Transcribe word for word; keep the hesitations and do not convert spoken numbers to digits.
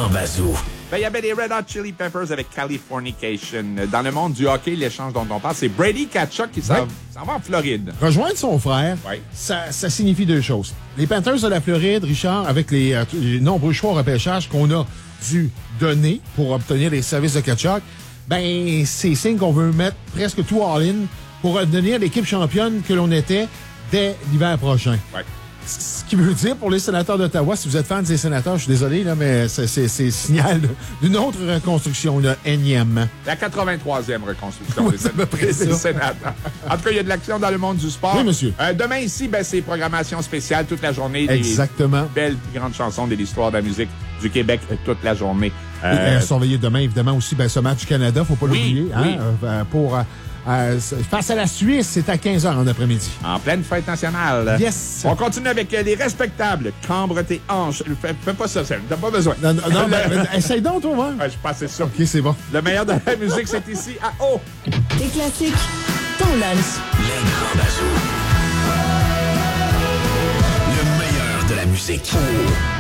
grand bazou. Ben, il y avait les Red Hot Chili Peppers avec Californication. Dans le monde du hockey, l'échange dont on parle, c'est Brady Tkachuk qui s'en Ouais. s'en va en Floride. Rejoindre son frère, Ouais. ça, ça signifie deux choses. Les Panthers de la Floride, Richard, avec les, euh, les nombreux choix au repêchage qu'on a dû donner pour obtenir les services de Tkachuk, ben, c'est signe qu'on veut mettre presque tout all-in pour devenir l'équipe championne que l'on était dès l'hiver prochain. Ouais. Ce qui veut dire pour les sénateurs d'Ottawa, si vous êtes fans des sénateurs, je suis désolé, là, mais c'est, c'est, c'est signal d'une autre reconstruction, là, énième. La quatre-vingt-troisième reconstruction Oui, des, c'est à peu près des ça. sénateurs. En tout cas, il y a de l'action dans le monde du sport. Oui, monsieur. Euh, demain ici, ben, c'est programmation spéciale toute la journée. Exactement. Des belles grandes chansons de l'histoire de la musique du Québec euh, toute la journée. Et Euh, euh, surveiller demain, évidemment, aussi ben, ce match du Canada, faut pas Oui, l'oublier. Hein, oui. euh, pour, euh, euh, face à la Suisse, c'est à quinze heures en après-midi. En pleine fête nationale. Yes. On continue avec euh, les respectables. Cambre tes hanches. Fais, fais pas ça, Sam. T'as pas besoin. Non, non, non, ben, ben, essaye donc, toi, ouais. Ouais, je suis passé ça. OK, c'est bon. Le meilleur de la musique, c'est ici à O. Les classiques, ton lunch. Les grands bazous. Le meilleur de la musique.